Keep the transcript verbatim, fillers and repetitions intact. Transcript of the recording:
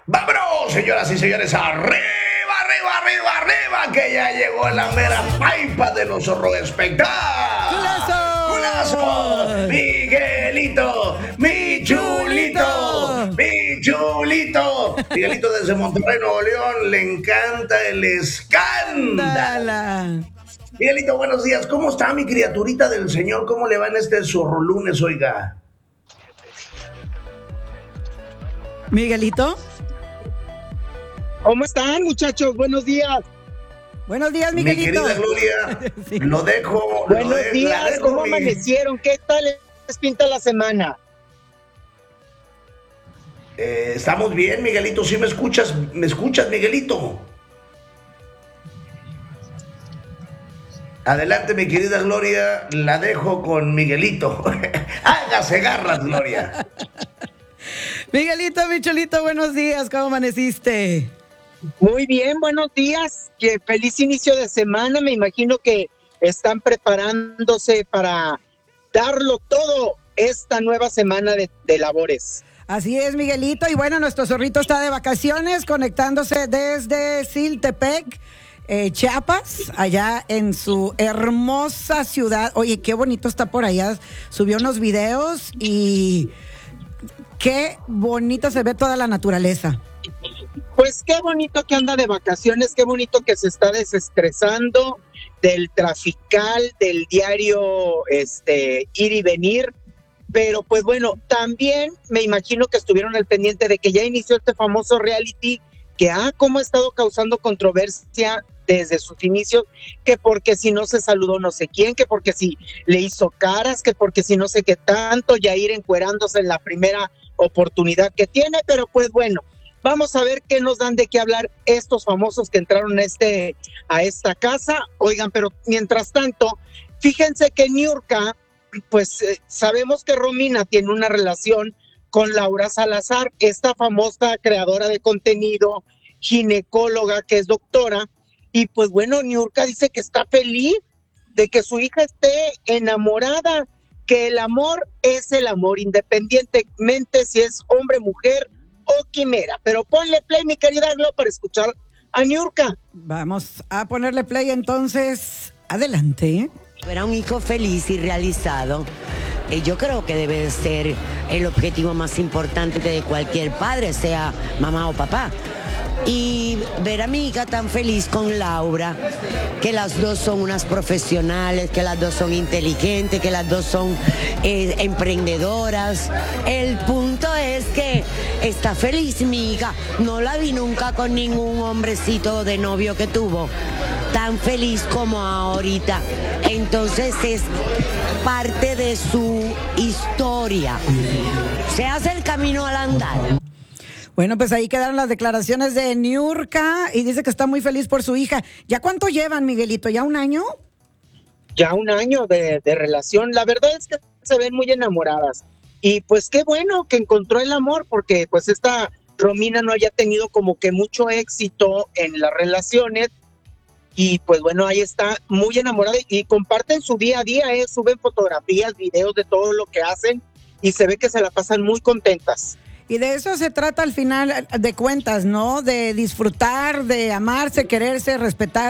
Vámonos, señoras y señores, arriba, arriba, arriba, arriba, que ya llegó la mera paipa de los zorro espectáculos. ¡Culazo! ¡Miguelito! ¡Mi chulito! ¡Mi chulito! Miguelito desde Monterrey, Nuevo León, le encanta el escándalo. Miguelito, buenos días. ¿Cómo está mi criaturita del Señor? ¿Cómo le va en este zorro lunes, oiga? Miguelito. ¿Cómo están, muchachos? Buenos días. Buenos días, Miguelito. Mi querida Gloria, sí. lo dejo. Buenos lo de, días, dejo, ¿cómo mi... amanecieron? ¿Qué tal les pinta la semana? Eh, estamos bien, Miguelito. ¿Sí me escuchas? ¿Me escuchas, Miguelito? Adelante, mi querida Gloria, la dejo con Miguelito. Hágase garras, Gloria. Miguelito, mi chulito, buenos días. ¿Cómo amaneciste? Muy bien, buenos días. Qué feliz inicio de semana. Me imagino que están preparándose para darlo todo esta nueva semana de, de labores. Así es, Miguelito. Y bueno, nuestro zorrito está de vacaciones, conectándose desde Siltepec, eh, Chiapas, allá en su hermosa ciudad. Oye, qué bonito está por allá. Subió unos videos y qué bonito se ve toda la naturaleza. Pues qué bonito que anda de vacaciones, qué bonito que se está desestresando del trafical, del diario este, ir y venir. Pero pues bueno, también me imagino que estuvieron al pendiente de que ya inició este famoso reality que ha como ha estado causando controversia desde sus inicios, que porque si no se saludó no sé quién, que porque si le hizo caras, que porque si no sé qué tanto, ya ir encuerándose en la primera oportunidad que tiene. Pero pues bueno, vamos a ver qué nos dan de qué hablar estos famosos que entraron a, este, a esta casa. Oigan, pero mientras tanto, fíjense que Niurka, pues eh, sabemos que Romina tiene una relación con Laura Salazar, esta famosa creadora de contenido, ginecóloga, que es doctora. Y pues bueno, Niurka dice que está feliz de que su hija esté enamorada, que el amor es el amor, independientemente si es hombre, mujer o quimera. Pero ponle play, mi querida Glo, para escuchar a Niurka. Vamos a ponerle play entonces. Adelante. Era un hijo feliz y realizado. Eh, yo creo que debe de ser el objetivo más importante de cualquier padre, sea mamá o papá. Y ver a mi hija tan feliz con Laura, que las dos son unas profesionales, que las dos son inteligentes, que las dos son eh, emprendedoras. El punto es que está feliz mi hija. No la vi nunca con ningún hombrecito de novio que tuvo tan feliz como ahorita. Entonces es parte de su historia. Se hace el camino al andar. Bueno, pues ahí quedaron las declaraciones de Niurka y dice que está muy feliz por su hija. ¿Ya cuánto llevan, Miguelito? ¿Ya un año? Ya un año de, de relación. La verdad es que se ven muy enamoradas. Y pues qué bueno que encontró el amor, porque pues esta Romina no haya tenido como que mucho éxito en las relaciones. Y pues bueno, ahí está muy enamorada y comparten su día a día, ¿eh? Suben fotografías, videos de todo lo que hacen y se ve que se la pasan muy contentas. Y de eso se trata al final de cuentas, ¿no? De disfrutar, de amarse, quererse, respetar.